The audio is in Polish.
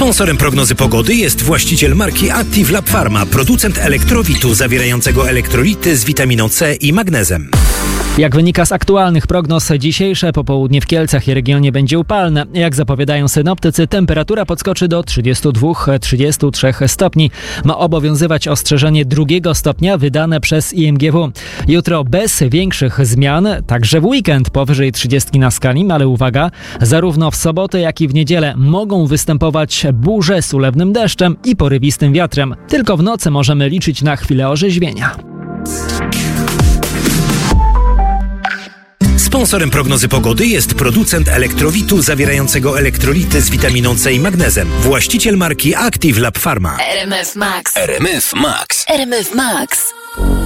Sponsorem prognozy pogody jest właściciel marki Active Lab Pharma, producent elektrowitu zawierającego elektrolity z witaminą C i magnezem. Jak wynika z aktualnych prognoz, dzisiejsze popołudnie w Kielcach i regionie będzie upalne. Jak zapowiadają synoptycy, temperatura podskoczy do 32-33 stopni. Ma obowiązywać ostrzeżenie 2 stopnia wydane przez IMGW. Jutro bez większych zmian, także w weekend powyżej 30 na skali, ale uwaga, zarówno w sobotę, jak i w niedzielę mogą występować burze z ulewnym deszczem i porywistym wiatrem. Tylko w nocy możemy liczyć na chwilę orzeźwienia. Sponsorem prognozy pogody jest producent elektrowitu zawierającego elektrolity z witaminą C i magnezem. Właściciel marki Active Lab Pharma. RMF Max. RMF Max. RMF Max.